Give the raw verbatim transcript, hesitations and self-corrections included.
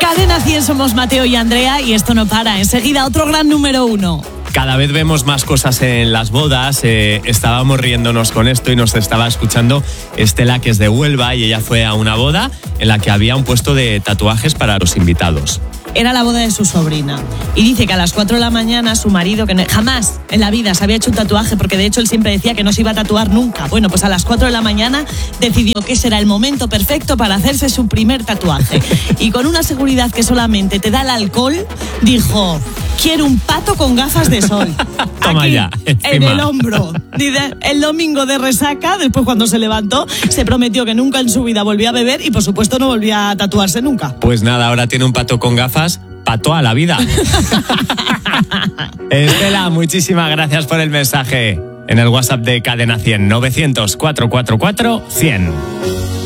Cadena cien, somos Mateo y Andrea y esto no para. Enseguida otro gran número uno. Cada vez vemos más cosas en las bodas. Eh, estábamos riéndonos con esto y nos estaba escuchando Estela, que es de Huelva, y ella fue a una boda en la que había un puesto de tatuajes para los invitados. Era la boda de su sobrina y dice que a las cuatro de la mañana su marido, que no, jamás en la vida se había hecho un tatuaje, porque de hecho él siempre decía que no se iba a tatuar nunca. Bueno, pues a las cuatro de la mañana decidió que será el momento perfecto para hacerse su primer tatuaje. Y con una seguridad que solamente te da el alcohol, dijo: quiero un pato con gafas de sol. Toma aquí, ya, en el hombro. Dice, el domingo de resaca, después cuando se levantó, se prometió que nunca en su vida volvía a beber y por supuesto no volvía a tatuarse nunca. Pues nada, ahora tiene un pato con gafas para toda la vida. Estela, muchísimas gracias por el mensaje. En el WhatsApp de Cadena cien, novecientos, cuatrocientos cuarenta y cuatro, cien.